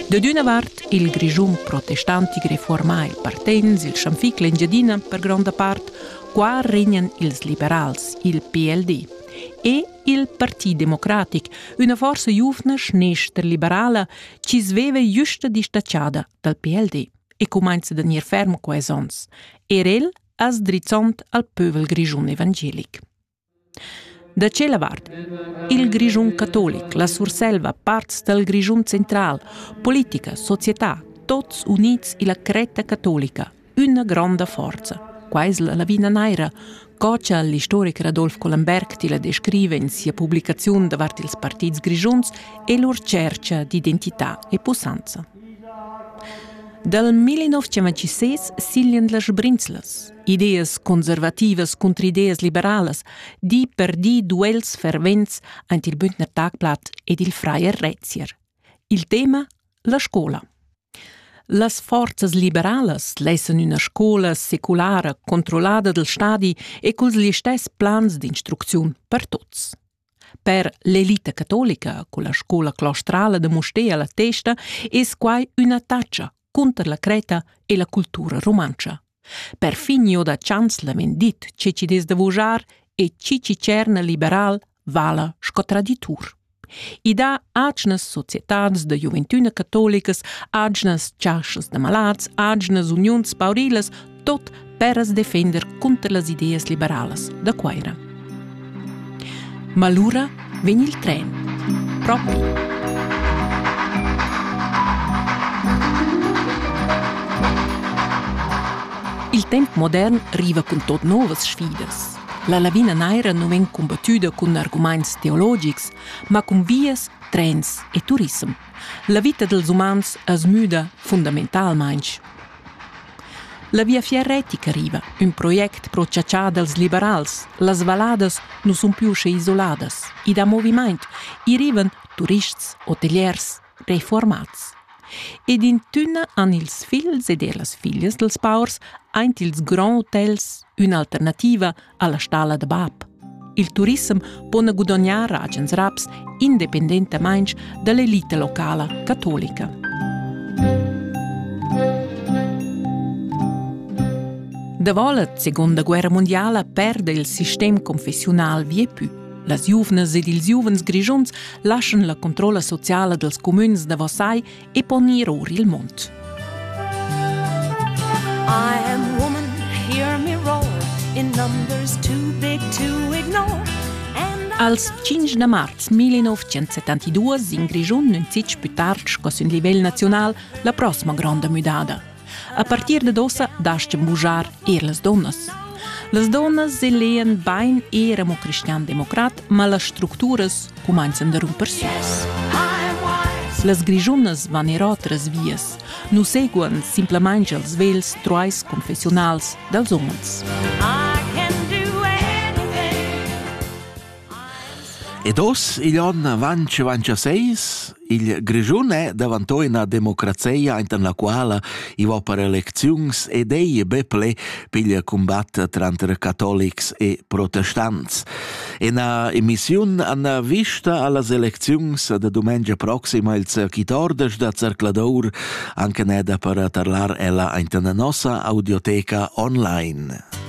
Da d'una part il Grischun protestanti reformà il partens, il Schanfic l'Engiadina per grande part, qua regnan ils liberals, il PLD, e il Partit Democratic, una forza giuvna schnester liberala ci sveva giusta distacciada dal PLD e comincia a venir ferm coesons, el as drizzont al pövel Grischun evangelic. Da cella vart, il Grischun cattolic, la surselva, parts del Grischun central, politica, società, tots units in la creta cattolica, una grande forza. Quais la Lavina Naira, coccia l'istoric Radolf Collenberg ti la descrive in sia pubblicazione davart ils partits Grischuns e lor cercia d'identità e possanza. Dal 1926 silien las brinzlas, ideas conservativas contra ideas liberales, di per di duels fervents ant il Bündner Tagblatt ed il Freier Rätsier. Il tema, la scola. Las forzas liberales lessan una scola seculara controllada dal stadi e culs gli stess plans d'instrucziun per tots. Per l'elite cattolica, con la scola claustrale de Mustea alla testa, es quai una taccia contra la creta e la cultura romancia. Per finio da chancla vendit ce ci des de vojar e ci cerna liberal vala scotraditur. I da agnes societats de juventuna cattolicas, agnes chasches de malats, agnes unions paurilas, tot per es defender contra las ideas liberales da quaira. Ma l'ura vegn il tren, propi. Il temp modern riva con tot novas sfidas. La Lavina Naira non ven combattuda con arguments teologics, ma con vias, trens e turism. La vita dels umans es müda fundamentalmaing. La via fierretica riva, un project pro ciaccià dels liberals. Las valadas non sun più sche isoladas. I da moviment, i riven turists, hoteliers, reformats. Ed in tüna han ils fils ed las filhas dels paurs aint ils grand hotels un'alternativa alla stalla de Bab. Il turism pona gudognar agens raps independentemente dall'elite locala cattolica. Davo la Seconda Guerra Mondiala perde il sistema confessional vie più. Las juvnas ed ils juvens Grischuns lascian la controlla sociala dels communs de Vossai e pon irori il mont. I am woman, hear me roar, in numbers too big to ignore. Als 5 de marz 1972 in Grischun nun zitsch più tard scos un livell national la prossima grande mudada. A partir de dossa dascem bujar las donnas. Las donnas se leen bain eramo cristian democrat, ma las structuras comincian da romper sus. Las Grischunas van in otras vias, nu seguan simplemente els vels trois confessionals dels homens. E dos, il anno 2026, il Grischun è davanti una democrazia in la quale i va per elezioni ed è beple per il combatto tra cattolici e protestanti. In una emissione hanno visto alle elezioni di domenica prossima il 14 da Cerclador, anche neda per parlare ella in la nostra audioteca online.